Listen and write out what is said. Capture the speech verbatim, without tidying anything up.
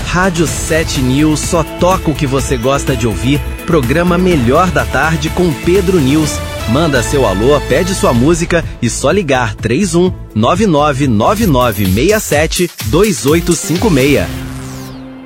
Rádio sete News só toca o que você gosta de ouvir. Programa Melhor da Tarde com Pedro News. Manda seu alô, pede sua música e só ligar três um nove nove nove nove seis sete dois oito cinco seis.